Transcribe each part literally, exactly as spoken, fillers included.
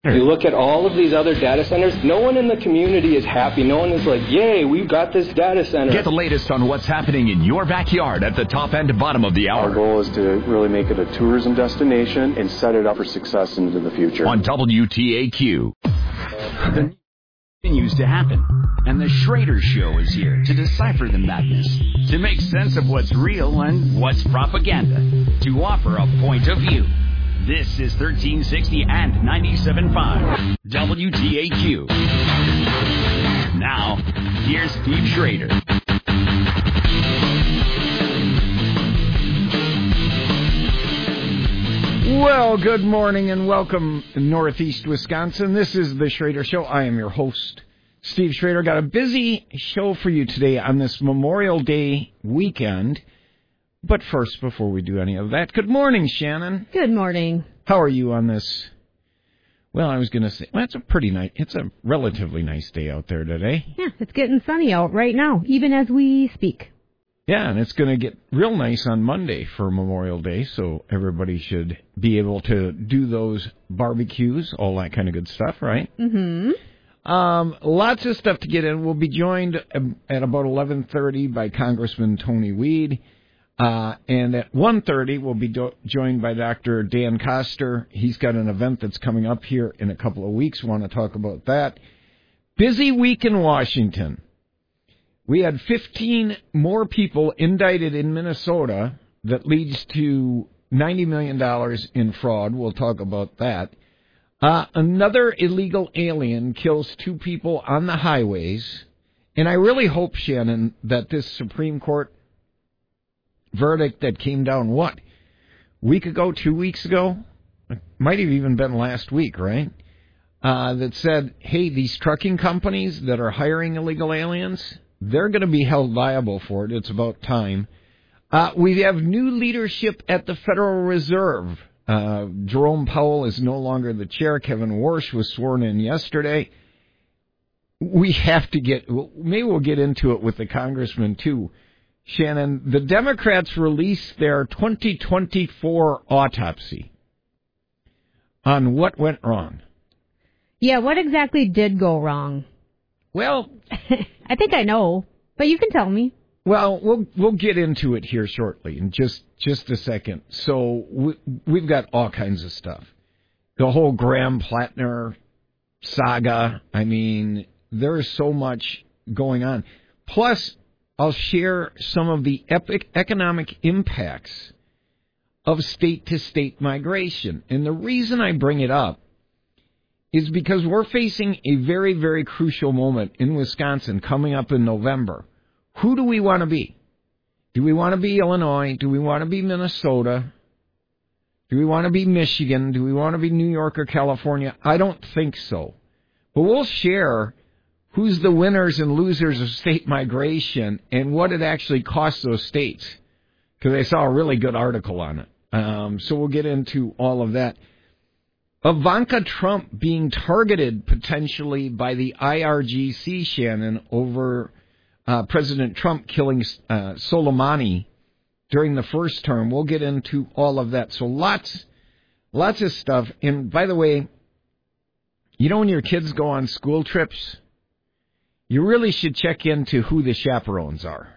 You look at all of these other data centers, no one in the community is happy. No one is like, yay, we've got this data center. Get the latest on what's happening in your backyard at the top and bottom of the hour. Our goal is to really make it a tourism destination and set it up for success into the future. On W T A Q. The continues to happen, and the Schrader Show is here to decipher the madness, to make sense of what's real and what's propaganda, to offer a point of view. This is thirteen sixty and ninety-seven point five W T A Q. Now, here's Steve Schrader. Well, good morning and welcome to Northeast Wisconsin. This is the Schrader Show. I am your host, Steve Schrader. Got a busy show for you today on this Memorial Day weekend. But first, before we do any of that, good morning, Shannon. Good morning. How are you on this? Well, I was going to say, well, it's a pretty nice, it's a relatively nice day out there today. Yeah, it's getting sunny out right now, even as we speak. Yeah, and it's going to get real nice on Monday for Memorial Day, so everybody should be able to do those barbecues, all that kind of good stuff, right? Mm-hmm. Um, lots of stuff to get in. We'll be joined at about eleven thirty by Congressman Tony Weed. Uh, and at one thirty, we'll be do- joined by Doctor Dan Koster. He's got an event that's coming up here in a couple of weeks. Want to talk about that. Busy week in Washington. We had fifteen more people indicted in Minnesota that leads to ninety million dollars in fraud. We'll talk about that. Uh, another illegal alien kills two people on the highways. And I really hope, Shannon, that this Supreme Court verdict that came down, what, week ago, two weeks ago? It might have even been last week, right? Uh, that said, hey, these trucking companies that are hiring illegal aliens, they're going to be held liable for it. It's about time. Uh, we have new leadership at the Federal Reserve. Uh, Jerome Powell is no longer the chair. Kevin Warsh was sworn in yesterday. We have to get, maybe we'll get into it with the congressman, too. Shannon, the Democrats released their twenty twenty-four autopsy on what went wrong. Yeah, what exactly did go wrong? Well, I think I know, but you can tell me. Well, we'll we'll get into it here shortly in just just a second. So we, we've got all kinds of stuff. The whole Graham Plattner saga. I mean, there's so much going on. Plus, I'll share some of the epic economic impacts of state-to-state migration. And the reason I bring it up is because we're facing a very, very crucial moment in Wisconsin coming up in November. Who do we want to be? Do we want to be Illinois? Do we want to be Minnesota? Do we want to be Michigan? Do we want to be New York or California? I don't think so. But we'll share who's the winners and losers of state migration and what it actually costs those states. Because I saw a really good article on it. Um, so we'll get into all of that. Ivanka Trump being targeted potentially by the I R G C, Shannon, over uh, President Trump killing uh, Soleimani during the first term. We'll get into all of that. So lots, lots of stuff. And by the way, you know when your kids go on school trips, you really should check into who the chaperones are.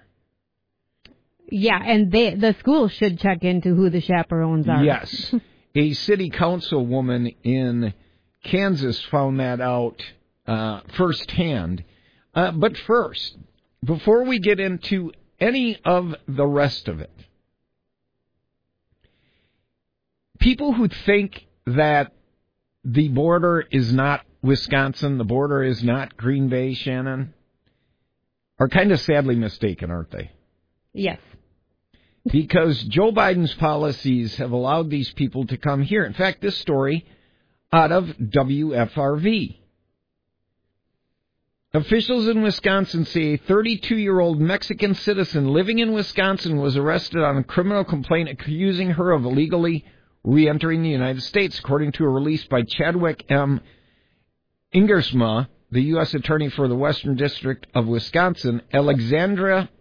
Yeah, and they, the school should check into who the chaperones are. Yes. A city councilwoman in Kansas found that out uh, firsthand. Uh, but first, before we get into any of the rest of it, people who think that the border is not Wisconsin, the border is not Green Bay, Shannon, are kind of sadly mistaken, aren't they? Yes. Because Joe Biden's policies have allowed these people to come here. In fact, this story out of W F R V. Officials in Wisconsin say a thirty-two-year-old Mexican citizen living in Wisconsin was arrested on a criminal complaint accusing her of illegally re-entering the United States, according to a release by Chadwick M. Ingersma, the U S attorney for the Western District of Wisconsin. Alexandra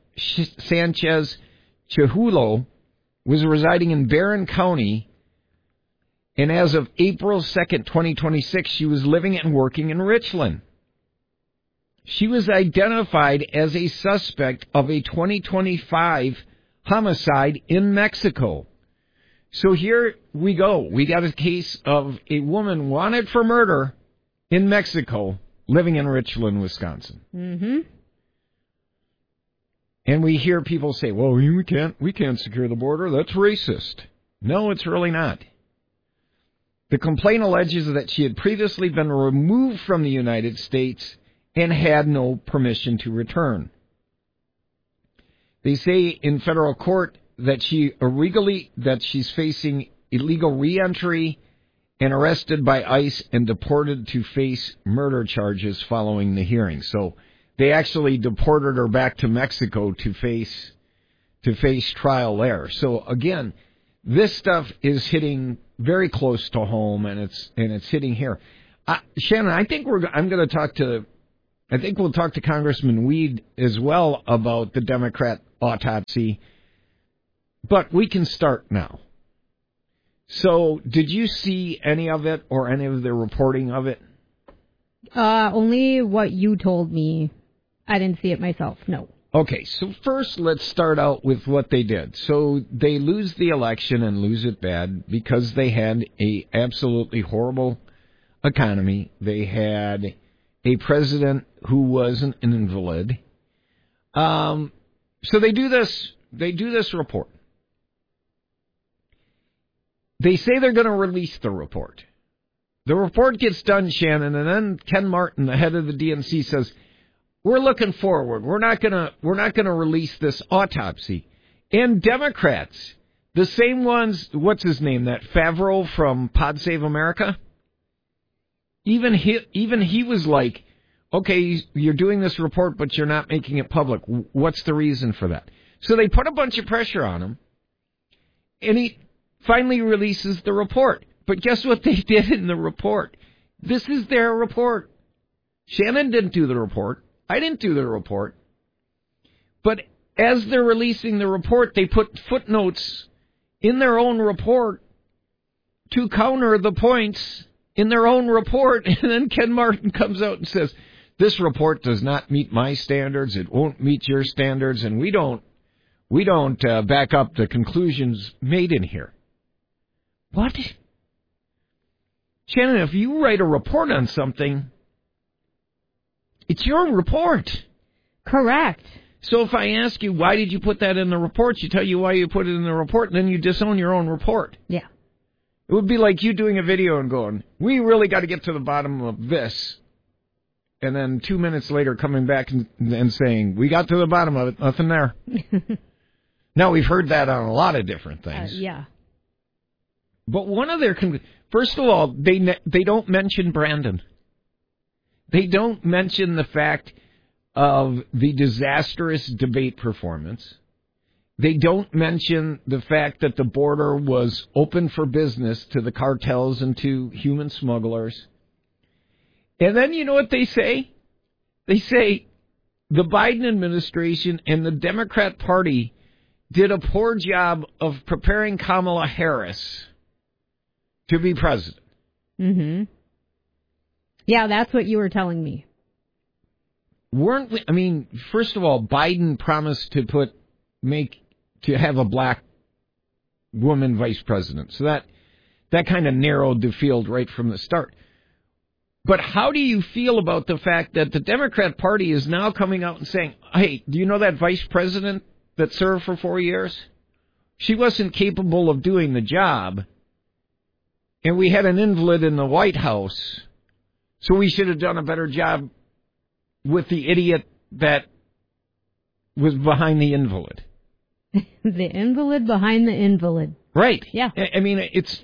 Sanchez Chihulo was residing in Barron County And as of April second, twenty twenty-six, she was living and working in Richland. She was identified as a suspect of a twenty twenty-five homicide in Mexico. So here we go. We got a case of a woman wanted for murder in Mexico, living in Richland, Wisconsin. Mm-hmm. And we hear people say, well, we can't, we can't secure the border. That's racist. No, it's really not. The complaint alleges that she had previously been removed from the United States and had no permission to return. They say in federal court that she illegally, that she's facing illegal reentry and arrested by ICE and deported to face murder charges following the hearing. So they actually deported her back to Mexico to face to face trial there. So again, this stuff is hitting very close to home, and it's and it's hitting here. Uh, Shannon, I think we're. I'm going to talk to. I think we'll talk to Congressman Weed as well about the Democrat autopsy. But we can start now. So, did you see any of it or any of the reporting of it? Uh, only what you told me. I didn't see it myself, no. Okay, so first let's start out with what they did. So they lose the election and lose it bad because they had a absolutely horrible economy. They had a president who was an invalid. Um, so they do this. They do this report. They say they're going to release the report. The report gets done, Shannon, and then Ken Martin, the head of the D N C, says, "We're looking forward. We're not going to. We're not going to release this autopsy." And Democrats, the same ones. What's his name? That Favreau from Pod Save America. Even he, even he was like, "Okay, you're doing this report, but you're not making it public. What's the reason for that?" So they put a bunch of pressure on him, and he finally releases the report. But guess what they did in the report? This is their report. Shannon didn't do the report. I didn't do the report. But as they're releasing the report, they put footnotes in their own report to counter the points in their own report. And then Ken Martin comes out and says, "This report does not meet my standards. It won't meet your standards. And we don't, we don't uh, back up the conclusions made in here." What? Shannon, if you write a report on something, it's your report. Correct. So if I ask you, why did you put that in the report, you tell you why you put it in the report, and then you disown your own report. Yeah. It would be like you doing a video and going, "We really got to get to the bottom of this." And then two minutes later coming back and, and saying, "We got to the bottom of it, nothing there." Now, we've heard that on a lot of different things. Uh, yeah. But one of their, con- first of all, they ne- they don't mention Brandon. They don't mention the fact of the disastrous debate performance. They don't mention the fact that the border was open for business to the cartels and to human smugglers. And then you know what they say? They say the Biden administration and the Democrat Party did a poor job of preparing Kamala Harris to be president. Mm-hmm. Yeah, that's what you were telling me. Weren't we? I mean, first of all, Biden promised to put make to have a black woman vice president, so that that kind of narrowed the field right from the start. But how do you feel about the fact that the Democrat Party is now coming out and saying, "Hey, do you know that vice president that served for four years? She wasn't capable of doing the job, and we had an invalid in the White House, so we should have done a better job with the idiot that was behind the invalid." The invalid behind the invalid. Right. Yeah. I mean, it's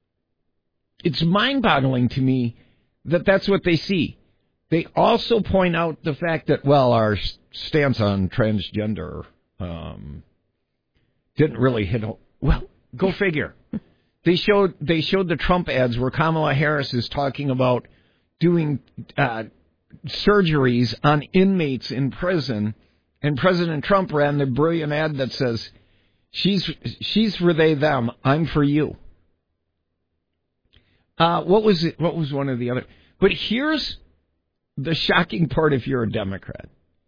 it's mind-boggling to me that that's what they see. They also point out the fact that, well, our stance on transgender um, didn't really hit home. Well, go figure. They showed they showed the Trump ads where Kamala Harris is talking about doing uh, surgeries on inmates in prison, and President Trump ran the brilliant ad that says, "She's she's for they them, I'm for you." Uh, what was it? What was one of the other? But here's the shocking part if you're a Democrat.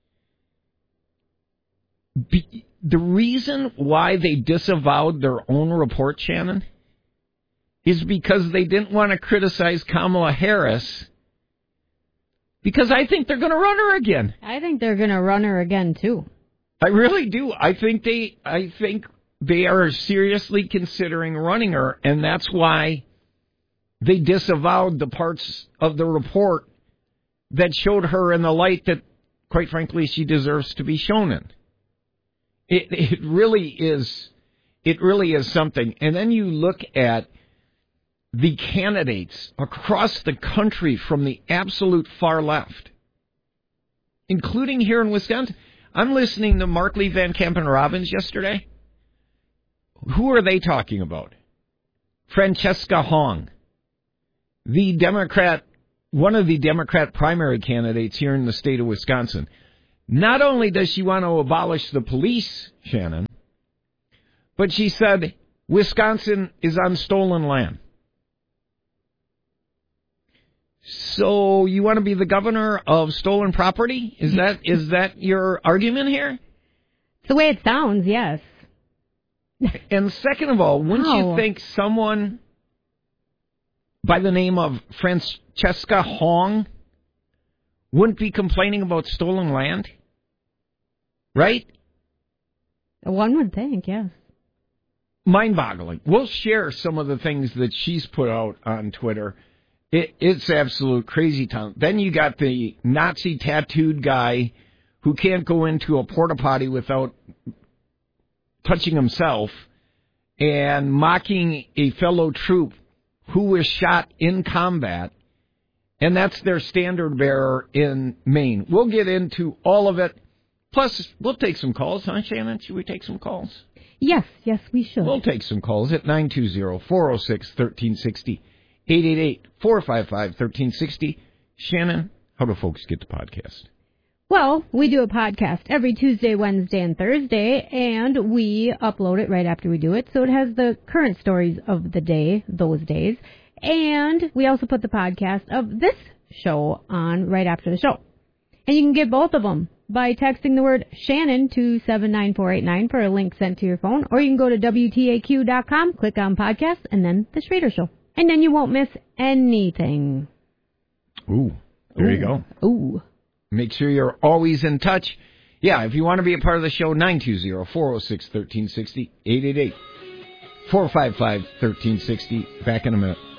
Be, the reason why they disavowed their own report, Shannon, is because they didn't want to criticize Kamala Harris, because I think they're going to run her again. I think they're going to run her again, too. I really do. I think they I think they are seriously considering running her, and that's why they disavowed the parts of the report that showed her in the light that, quite frankly, she deserves to be shown in. It, it really is, it really is something. And then you look at the candidates across the country from the absolute far left, including here in Wisconsin. I'm listening to Markley, Van Kampen, Robbins yesterday. Who are they talking about? Francesca Hong, the Democrat, one of the Democrat primary candidates here in the state of Wisconsin. Not only does she want to abolish the police, Shannon, but she said Wisconsin is on stolen land. So you want to be the governor of stolen property? Is that is that your argument here? It's the way it sounds, yes. And second of all, wouldn't Wow. you think someone by the name of Francesca Hong wouldn't be complaining about stolen land? Right? One would think, yes. Mind-boggling. We'll share some of the things that she's put out on Twitter. It, it's absolute crazy town. Then you got the Nazi tattooed guy who can't go into a porta potty without touching himself and mocking a fellow troop who was shot in combat. And that's their standard bearer in Maine. We'll get into all of it. Plus, we'll take some calls, huh, Shannon? Should we take some calls? Yes, yes, we should. We'll take some calls at nine two zero, four oh six, one three six zero, eight eight eight, four five five, one three six zero. Shannon, how do folks get the podcast? Well, we do a podcast every Tuesday, Wednesday, and Thursday, and we upload it right after we do it, so it has the current stories of the day, those days. And we also put the podcast of this show on right after the show. And you can get both of them by texting the word Shannon to seven nine four eight nine for a link sent to your phone, or you can go to W T A Q dot com, click on podcast, and then The Schrader Show. And then you won't miss anything. Ooh, there Ooh. you go. Ooh. Make sure you're always in touch. Yeah, if you want to be a part of the show, nine two zero, four oh six, one three six zero, eight eight eight, four five five, one three six zero. Back in a minute.